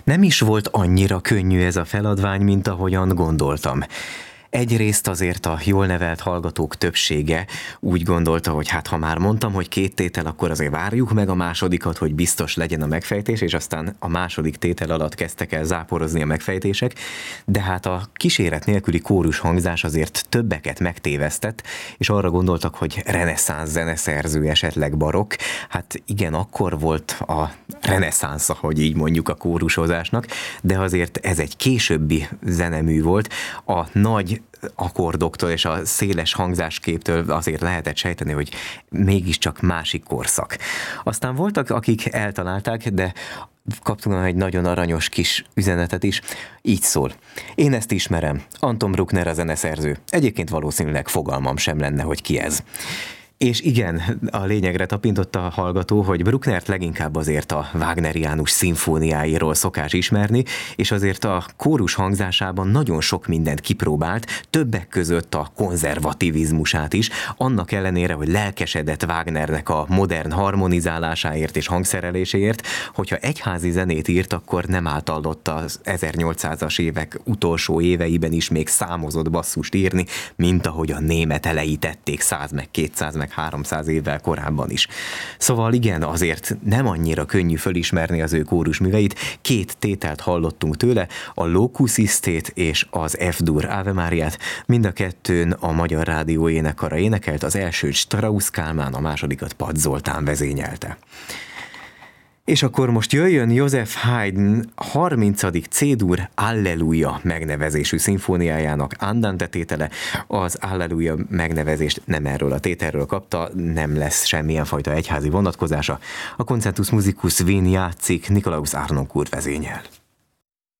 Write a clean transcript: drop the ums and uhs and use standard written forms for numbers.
Nem is volt annyira könnyű ez a feladvány, mint ahogyan gondoltam. Egyrészt azért a jól nevelt hallgatók többsége úgy gondolta, hogy hát ha már mondtam, hogy 2 tétel, akkor azért várjuk meg a másodikat, hogy biztos legyen a megfejtés, és aztán a második tétel alatt kezdtek el záporozni a megfejtések, de hát a kíséret nélküli kórus hangzás azért többeket megtévesztett, és arra gondoltak, hogy reneszánsz zeneszerző, esetleg barokk. Hát igen, akkor volt a reneszánsz, hogy így mondjuk a kórusozásnak, de azért ez egy későbbi zenemű volt. A nagy akkordoktól és a széles hangzásképtől azért lehetett sejteni, hogy mégiscsak másik korszak. Aztán voltak, akik eltalálták, de kaptunk egy nagyon aranyos kis üzenetet is. Így szól. Én ezt ismerem. Anton Bruckner a zeneszerző. Egyébként valószínűleg fogalmam sem lenne, hogy ki ez. És igen, a lényegre tapintott a hallgató, hogy Brucknert leginkább azért a wagneriánus szimfóniáiról szokás ismerni, és azért a kórus hangzásában nagyon sok mindent kipróbált, többek között a konzervativizmusát is, annak ellenére, hogy lelkesedett Wagnernek a modern harmonizálásáért és hangszereléséért, hogyha egyházi zenét írt, akkor nem általott az 1800-as évek utolsó éveiben is még számozott basszust írni, mint ahogy a németelei tették 100 meg 200 meg 300 évvel korábban is. Szóval igen, azért nem annyira könnyű fölismerni az ő kórusműveit. 2 tételt hallottunk tőle, a Locusisztét és az F-dur Ave Mariát. Mind a kettőn a Magyar Rádió énekkara énekelt, az elsőt Strauss Kálmán, a másodikat Pad Zoltán vezényelte. És akkor most jöjjön Joseph Haydn 30. C-dur Alleluja megnevezésű szimfóniájának Andante tétele. Az Alleluja megnevezést nem erről a tételről kapta, nem lesz semmilyen fajta egyházi vonatkozása. A Concertus Musicus Wien játszik, Nikolaus Harnoncourt vezényel.